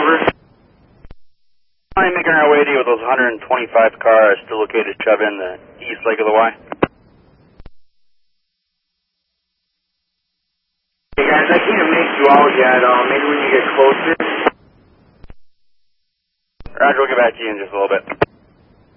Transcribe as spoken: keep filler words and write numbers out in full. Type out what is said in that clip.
over. I'm making our way to you with those one hundred twenty-five cars still located to shove in the east leg of the Y. Hey guys, I can't make you out yet. Uh, maybe when you get closer. Roger, we'll get back to you in just a little bit.